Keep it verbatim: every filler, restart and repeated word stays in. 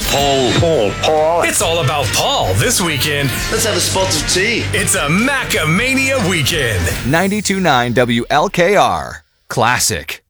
Paul. Paul. Paul. It's all about Paul this weekend. Let's have a spot of tea. It's a Macamania weekend. ninety-two point nine W L K R. Classic.